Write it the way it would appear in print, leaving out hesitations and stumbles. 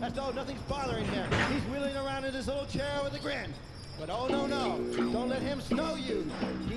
as though nothing's bothering him. He's wheeling around in his little chair with a grin. But oh, no, no. Don't let him snow you. He